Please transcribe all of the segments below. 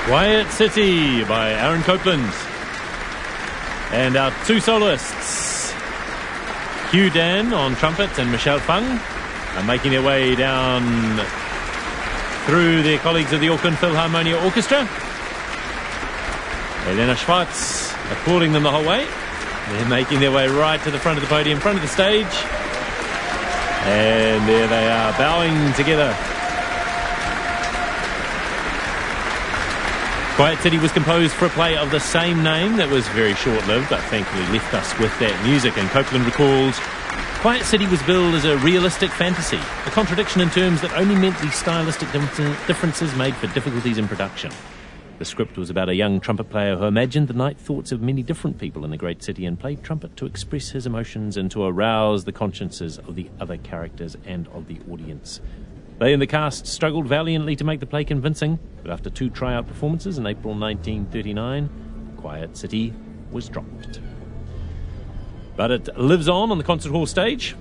Quiet City by Aaron Copland. And our two soloists, Hugh Dan on trumpet and Michelle Fung, are making their way down through their colleagues of the Auckland Philharmonia Orchestra. Elena Schwartz applauding them the whole way. They're making their way right to the front of the podium, front of the stage. And there they are, bowing together. Quiet City was composed for a play of the same name that was very short-lived, but thankfully left us with that music. And Copland recalls, Quiet City was billed as a realistic fantasy, a contradiction in terms that only meant the stylistic differences made for difficulties in production. The script was about a young trumpet player who imagined the night thoughts of many different people in the great city and played trumpet to express his emotions and to arouse the consciences of the other characters and of the audience. They and the cast struggled valiantly to make the play convincing, but after 2 tryout performances in April 1939, Quiet City was dropped. But it lives on the concert hall stage.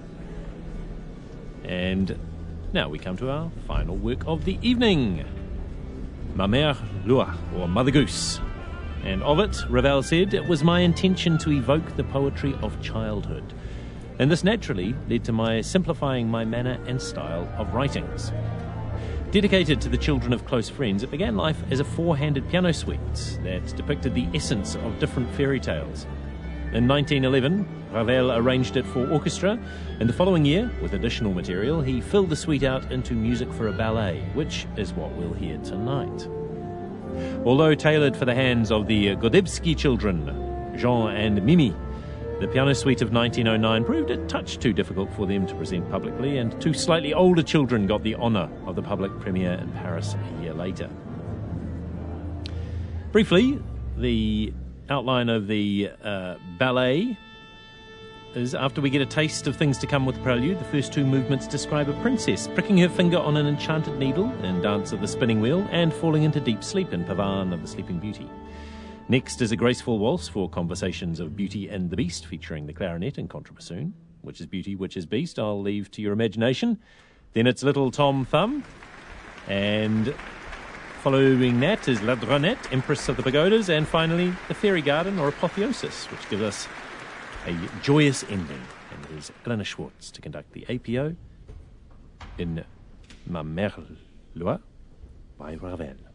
And now we come to our final work of the evening, Ma Mère Lua, or Mother Goose. And of it, Ravel said, it was my intention to evoke the poetry of childhood. And this naturally led to my simplifying my manner and style of writings. Dedicated to the children of close friends, it began life as a 4-handed piano suite that depicted the essence of different fairy tales. In 1911, Ravel arranged it for orchestra, and the following year, with additional material, he filled the suite out into music for a ballet, which is what we'll hear tonight. Although tailored for the hands of the Godebsky children, Jean and Mimi, the piano suite of 1909 proved a touch too difficult for them to present publicly, and 2 slightly older children got the honour of the public premiere in Paris a year later. Briefly, the outline of the ballet is, after we get a taste of things to come with the prelude, the first 2 movements describe a princess pricking her finger on an enchanted needle in Dance of the Spinning Wheel and falling into deep sleep in Pavan of the Sleeping Beauty. Next is a graceful waltz for Conversations of Beauty and the Beast, featuring the clarinet and contrabassoon. Which is beauty, which is beast, I'll leave to your imagination. Then it's Little Tom Thumb, and following that is La Dronette, Empress of the Pagodas, and finally the Fairy Garden, or Apotheosis, which gives us a joyous ending. And here's Elena Schwartz to conduct the APO in Ma Mère Loi by Ravel.